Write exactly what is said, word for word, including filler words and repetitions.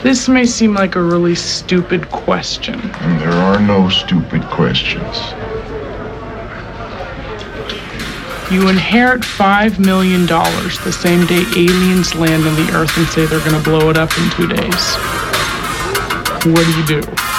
This may seem like a really stupid question. And there are no stupid questions. You inherit five million dollars the same day aliens land on the Earth and say they're going to blow it up in two days. What do you do?